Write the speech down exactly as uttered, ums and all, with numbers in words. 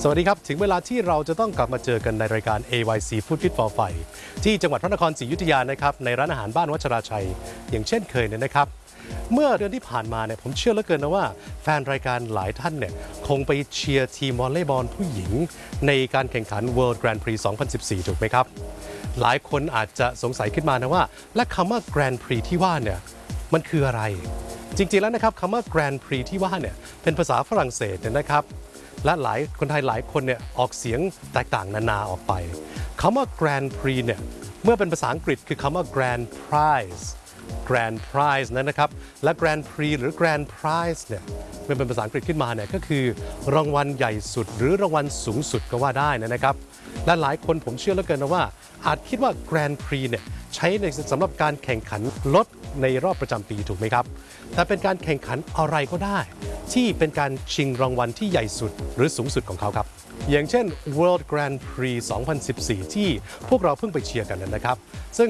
สวัสดีครับถึงเวลาที่เราจะต้องกลับมาเจอกันในรายการ เอ วาย ซี Food Fit for Fight ที่จังหวัดพระนครศรีอยุธยานะครับในร้านอาหารบ้านวัชราชัยอย่างเช่นเคยเนี่ยนะครับเมื่อเดือนที่ผ่านมาเนี่ยผมเชื่อเหลือเกินนะว่าแฟนรายการหลายท่านเนี่ยคงไปเชียร์ทีมวอลเลย์บอลผู้หญิงในการแข่งขัน World Grand Prix สองพันสิบสี่ ถูกไหมครับหลายคนอาจจะสงสัยขึ้นมานะว่าและคำว่า Grand Prix ที่ว่าเนี่ยมันคืออะไรจริงๆแล้วนะครับคำว่า Grand Prix ที่ว่าเนี่ยเป็นภาษาฝรั่งเศสเนี่ยนะครับและหลายคนไทยหลายคนเนี่ยออกเสียงแตกต่างนานาออกไปคำว่า Grand Prix เนี่ยเมื่อเป็นภาษาอังกฤษคือคำว่า Grand Prize Grand Prize นั้นนะครับและ Grand Prix หรือ Grand Prize เนี่ยเมื่อเป็นภาษาอังกฤษขึ้นมาเนี่ยก็คือรางวัลใหญ่สุดหรือรางวัลสูงสุดก็ว่าได้นะครับและหลายคนผมเชื่อเหลือเกินนะว่าอาจคิดว่า Grand Prix เนี่ยใช้ในสำหรับการแข่งขันรถในรอบประจำปีถูกไหมครับแต่เป็นการแข่งขันอะไรก็ได้ที่เป็นการชิงรางวัลที่ใหญ่สุดหรือสูงสุดของเขาครับอย่างเช่น World Grand Prix สองพันสิบสี่ ที่พวกเราเพิ่งไปเชียร์กันนะครับซึ่ง